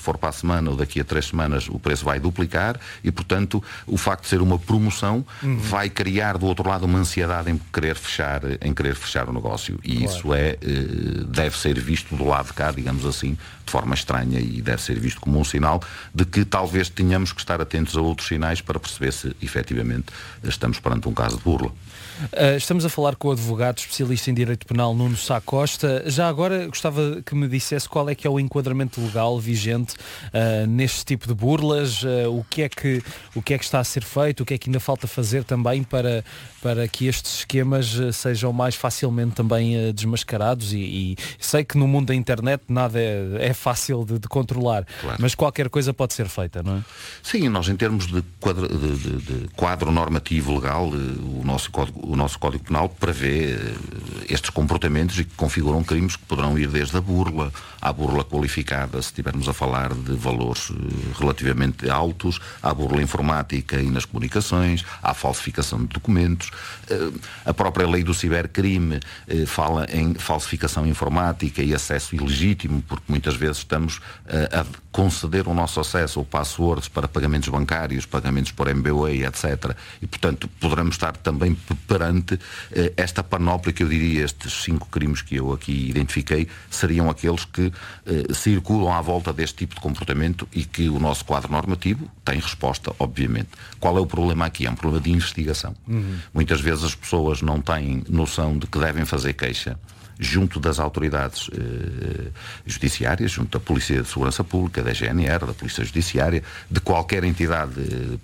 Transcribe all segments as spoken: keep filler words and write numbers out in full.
for para a semana ou daqui a três semanas o preço vai duplicar e, portanto, o facto de ser uma promoção uhum. vai criar do outro lado uma ansiedade em querer fechar, em querer fechar o negócio. E claro. Isso é, deve ser visto do lado de cá, digamos assim, de forma estranha, e deve ser visto como um sinal de que talvez tenhamos que estar atentos a outros sinais para perceber se efetivamente estamos perante um caso de burla. Uh, estamos a falar com o advogado especialista em Direito Penal Nuno Sá Costa. Já agora gostava que me dissesse qual é que é o enquadramento legal vigente uh, neste tipo de burlas, uh, o, que é que, o que é que está a ser feito, o que é que ainda falta fazer também para, para que estes esquemas uh, sejam mais facilmente também uh, desmascarados e, e sei que no mundo da internet nada é, é fácil de, de controlar, claro. Mas qualquer coisa pode ser feita, não é? Sim, nós em termos de quadro, de, de, de quadro normativo legal, o nosso código O nosso Código Penal prevê estes comportamentos e que configuram crimes que poderão ir desde a burla, à burla qualificada, se estivermos a falar de valores relativamente altos, à burla informática e nas comunicações, à falsificação de documentos. A própria lei do cibercrime fala em falsificação informática e acesso ilegítimo, porque muitas vezes estamos a conceder o nosso acesso ou passwords para pagamentos bancários, pagamentos por M B W A, etcétera. E, portanto, poderemos estar também perante eh, esta panóplia que eu diria, estes cinco crimes que eu aqui identifiquei, seriam aqueles que eh, circulam à volta deste tipo de comportamento e que o nosso quadro normativo tem resposta, obviamente. Qual é o problema aqui? É um problema de investigação. Uhum. Muitas vezes as pessoas não têm noção de que devem fazer queixa junto das autoridades eh, judiciárias, junto da Polícia de Segurança Pública, da G N R, da Polícia Judiciária, de qualquer entidade eh,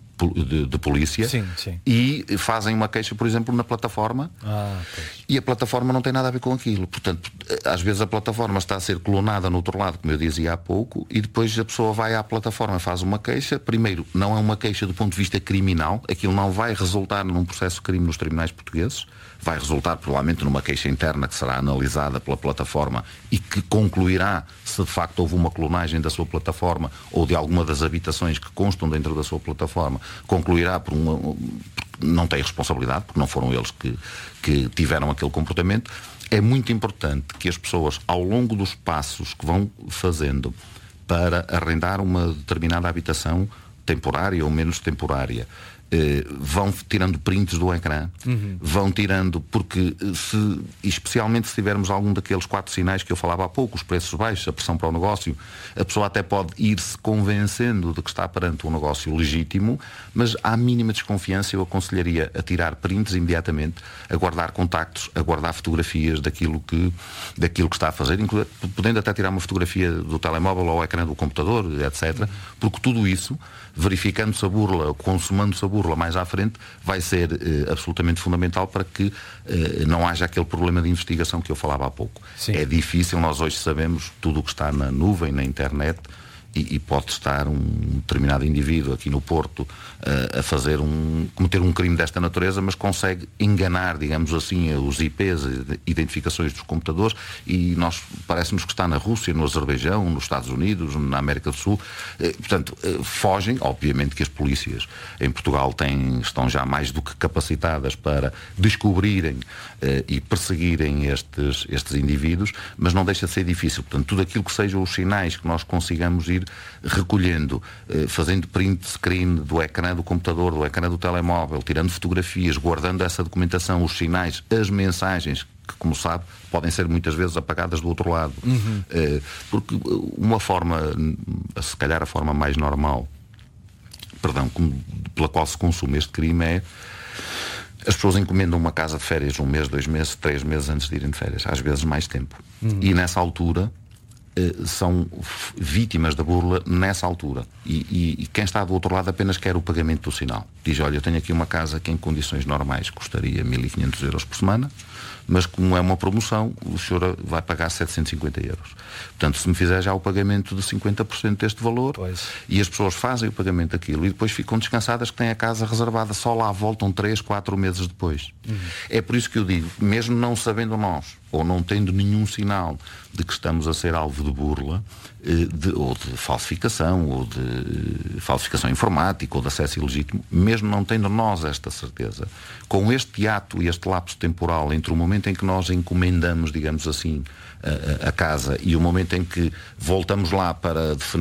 De, de polícia, sim, sim. E fazem uma queixa, por exemplo, na plataforma ah, e a plataforma não tem nada a ver com aquilo. Portanto, às vezes a plataforma está a ser clonada no outro lado, como eu dizia há pouco, e depois a pessoa vai à plataforma, faz uma queixa. Primeiro, não é uma queixa do ponto de vista criminal, aquilo não vai resultar num processo de crime nos tribunais portugueses, vai resultar provavelmente numa queixa interna que será analisada pela plataforma e que concluirá se de facto houve uma clonagem da sua plataforma ou de alguma das habitações que constam dentro da sua plataforma, concluirá por uma... não tem responsabilidade, porque não foram eles que, que tiveram aquele comportamento. É muito importante que as pessoas, ao longo dos passos que vão fazendo para arrendar uma determinada habitação temporária ou menos temporária, Eh, vão tirando prints do ecrã, uhum. vão tirando, porque se, especialmente se tivermos algum daqueles quatro sinais que eu falava há pouco, os preços baixos, a pressão para o negócio, a pessoa até pode ir-se convencendo de que está perante um negócio legítimo, mas à mínima desconfiança eu aconselharia a tirar prints imediatamente, a guardar contactos, a guardar fotografias daquilo que, daquilo que está a fazer, inclusive, podendo até tirar uma fotografia do telemóvel ou ecrã do computador, etcétera, porque tudo isso, verificando-se a burla, consumando-se a burla mais à frente, vai ser eh, absolutamente fundamental para que eh, não haja aquele problema de investigação que eu falava há pouco. Sim. É difícil, nós hoje sabemos tudo o que está na nuvem, na internet, e, e pode estar um determinado indivíduo aqui no Porto uh, a fazer um, cometer um crime desta natureza, mas consegue enganar, digamos assim, os I Ps, identificações dos computadores, e nós parece-nos que está na Rússia, no Azerbaijão, nos Estados Unidos, na América do Sul. Uh, portanto, uh, fogem. Obviamente que as polícias em Portugal têm, estão já mais do que capacitadas para descobrirem uh, e perseguirem estes, estes indivíduos, mas não deixa de ser difícil. Portanto, tudo aquilo que sejam os sinais que nós consigamos ir recolhendo, eh, fazendo print screen do ecrã do computador, do ecrã do telemóvel, tirando fotografias, guardando essa documentação, os sinais, as mensagens, que, como sabe, podem ser muitas vezes apagadas do outro lado. Uhum. Eh, porque uma forma, se calhar a forma mais normal, perdão, pela qual se consome este crime é: as pessoas encomendam uma casa de férias um mês, dois meses, três meses antes de irem de férias, às vezes mais tempo. Uhum. E nessa altura são vítimas da burla nessa altura, e, e, e quem está do outro lado apenas quer o pagamento do sinal. Diz: olha, eu tenho aqui uma casa que em condições normais custaria mil e quinhentos euros por semana, mas como é uma promoção, o senhor vai pagar setecentos e cinquenta euros. Portanto, se me fizer já o pagamento de cinquenta por cento deste valor, pois. E as pessoas fazem o pagamento daquilo e depois ficam descansadas que têm a casa reservada, só lá voltam três, quatro meses depois. Uhum. É por isso que eu digo, mesmo não sabendo nós, ou não tendo nenhum sinal de que estamos a ser alvo de burla, de, ou de falsificação, ou de falsificação informática, ou de acesso ilegítimo, mesmo não tendo nós esta certeza, com este ato e este lapso temporal entre o momento em que nós encomendamos, digamos assim, a, a casa e o momento em que voltamos lá para definir